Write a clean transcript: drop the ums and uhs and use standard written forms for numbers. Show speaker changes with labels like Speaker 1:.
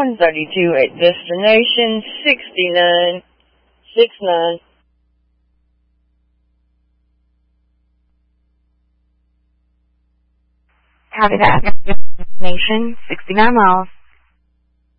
Speaker 1: 132 at destination 6969.
Speaker 2: Copy that. Destination 69 miles.